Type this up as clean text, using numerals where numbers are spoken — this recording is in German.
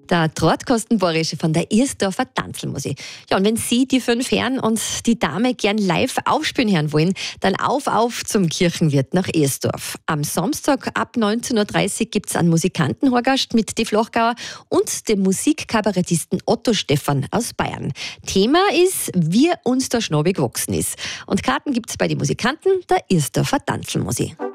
Der Drahtkasten Borische von der Ersdorfer Tanzelmusik. Ja, und wenn Sie die 5 Herren und die Dame gern live aufspielen hören wollen, dann auf zum Kirchenwirt nach Ersdorf. Am Samstag ab 19.30 Uhr gibt es einen Musikantenhorgast mit die Flachgauer und dem Musikkabarettisten Otto Stephan aus Bayern. Thema ist, wie uns der Schnabel gewachsen ist. Und Karten gibt es bei den Musikanten der Ersdorfer Tanzelmusik.